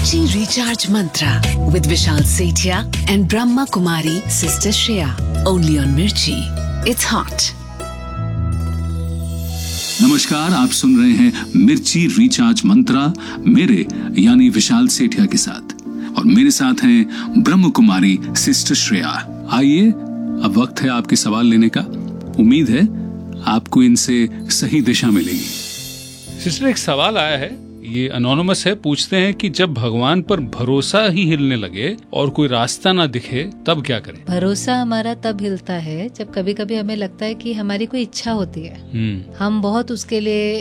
Mirchi Recharge Mantra with Vishal Sethia and Brahma Kumari Sister Shreya. Only on Mirchi. It's hot. नमस्कार, आप सुन रहे हैं मिर्ची recharge मंत्रा मेरे यानी विशाल सेठिया के साथ, और मेरे साथ हैं ब्रह्म कुमारी सिस्टर श्रेया। आइए, अब वक्त है आपके सवाल लेने का। उम्मीद है आपको इनसे सही दिशा मिलेगी। सिस्टर, एक सवाल आया है, ये अनोनिमस है। पूछते हैं कि जब भगवान पर भरोसा ही हिलने लगे और कोई रास्ता ना दिखे तब क्या करें? भरोसा हमारा तब हिलता है जब कभी कभी हमें लगता है कि हमारी कोई इच्छा होती है, हम बहुत उसके लिए